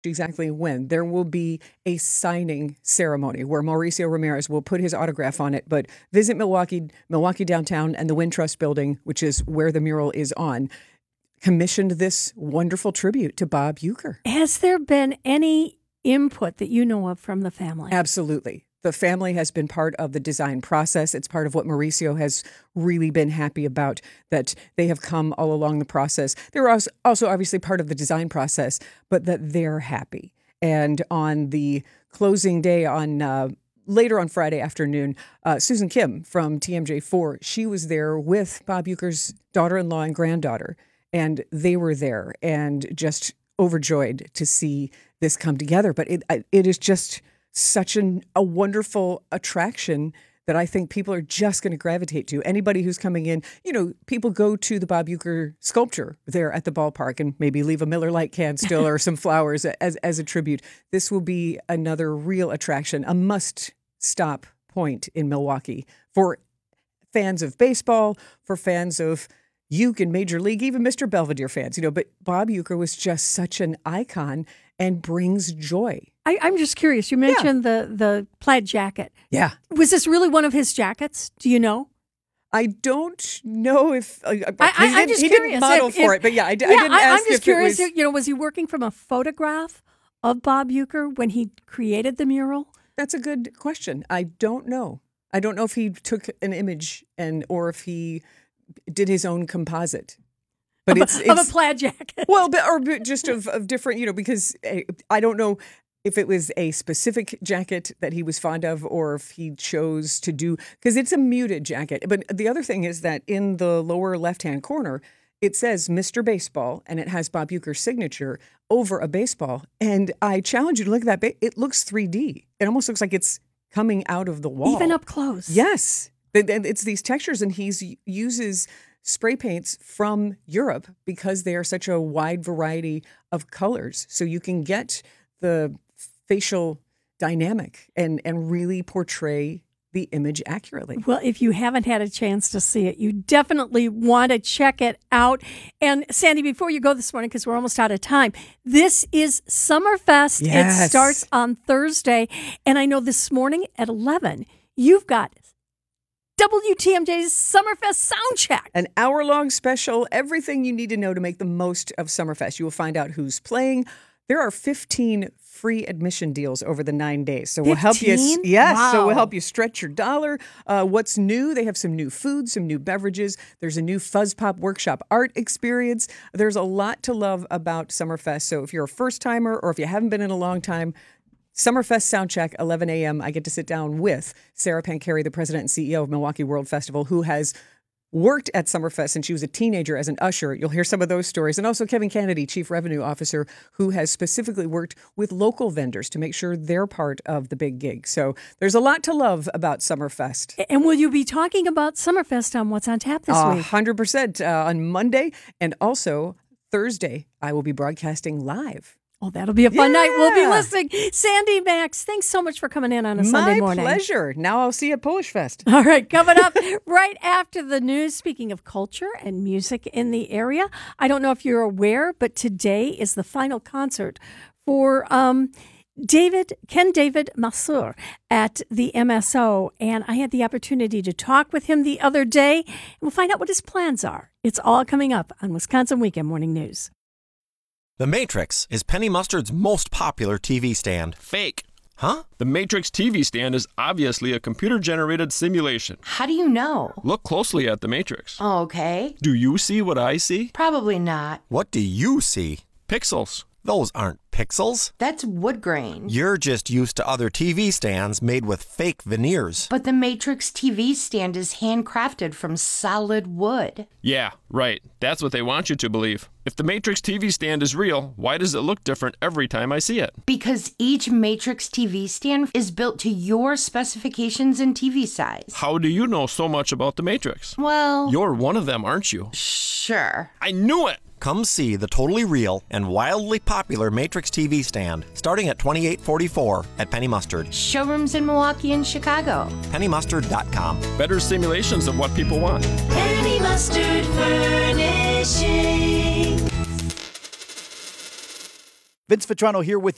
exactly when. There will be a signing ceremony where Mauricio Ramirez will put his autograph on it, but visit Milwaukee downtown, and the Wintrust building, which is where the mural is on, commissioned this wonderful tribute to Bob Uecker. Has there been any input that you know of from the family? Absolutely. The family has been part of the design process. It's part of what Mauricio has really been happy about, that they have come all along the process. They're also obviously part of the design process, but that they're happy. And on the closing day later on Friday afternoon, Susan Kim from TMJ4, she was there with Bob Uecker's daughter-in-law and granddaughter, and they were there and just overjoyed to see this come together. But it is just such a wonderful attraction that I think people are just going to gravitate to. Anybody who's coming in, people go to the Bob Uecker sculpture there at the ballpark and maybe leave a Miller Lite can still or some flowers as a tribute. This will be another real attraction, a must-stop point in Milwaukee for fans of baseball, for fans of Uke in Major League, even Mr. Belvedere fans, but Bob Uecker was just such an icon and brings joy. I'm just curious. You mentioned the plaid jacket. Yeah. Was this really one of his jackets? Do you know? I don't know if I'm just curious. He didn't model for it, but I didn't ask. I'm just if curious. It was, was he working from a photograph of Bob Uecker when he created the mural? That's a good question. I don't know. I don't know if he took an image or if he did his own composite. But it's of a plaid jacket. Well, or just of different, because I don't know if it was a specific jacket that he was fond of or if he chose to do, because it's a muted jacket. But the other thing is that in the lower left-hand corner, it says Mr. Baseball, and it has Bob Uecker's signature over a baseball. And I challenge you to look at that. It looks 3D. It almost looks like it's coming out of the wall. Even up close. Yes. It's these textures, and he uses spray paints from Europe because they are such a wide variety of colors. So you can get the facial dynamic and really portray the image accurately. Well, if you haven't had a chance to see it, you definitely want to check it out. And Sandy, before you go this morning, because we're almost out of time, this is Summerfest. Yes. It starts on Thursday. And I know this morning at 11, you've got WTMJ's Summerfest Soundcheck. An hour-long special, everything you need to know to make the most of Summerfest. You will find out who's playing. There are 15 free admission deals over the 9 days. So 15? we'll help you. Yes, wow. So we'll help you stretch your dollar. What's new? They have some new food, some new beverages. There's a new Fuzz Pop Workshop art experience. There's a lot to love about Summerfest. So if you're a first-timer or if you haven't been in a long time, Summerfest Soundcheck, 11 a.m. I get to sit down with Sarah Pancari, the president and CEO of Milwaukee World Festival, who has worked at Summerfest since she was a teenager as an usher. You'll hear some of those stories. And also Kevin Kennedy, Chief Revenue Officer, who has specifically worked with local vendors to make sure they're part of the big gig. So there's a lot to love about Summerfest. And will you be talking about Summerfest on What's on Tap this week? 100% on Monday. And also Thursday, I will be broadcasting live. Oh, that'll be a fun night. We'll be listening. Sandy Max, thanks so much for coming in on a Sunday morning. My pleasure. Now I'll see you at Polish Fest. All right, coming up right after the news, speaking of culture and music in the area, I don't know if you're aware, but today is the final concert for Ken David Masur at the MSO, and I had the opportunity to talk with him the other day, and we'll find out what his plans are. It's all coming up on Wisconsin Weekend Morning News. The Matrix is Penny Mustard's most popular TV stand. Fake. Huh? The Matrix TV stand is obviously a computer-generated simulation. How do you know? Look closely at the Matrix. Oh, okay. Do you see what I see? Probably not. What do you see? Pixels. Those aren't pixels. That's wood grain. You're just used to other TV stands made with fake veneers. But the Matrix TV stand is handcrafted from solid wood. Yeah, right. That's what they want you to believe. If the Matrix TV stand is real, why does it look different every time I see it? Because each Matrix TV stand is built to your specifications and TV size. How do you know so much about the Matrix? Well... You're one of them, aren't you? Sure. I knew it! Come see the totally real and wildly popular Matrix TV stand, starting at $28.44 at Penny Mustard. Showrooms in Milwaukee and Chicago. PennyMustard.com. Better simulations of what people want. Penny Mustard Furnishing. Vince Vitrano here with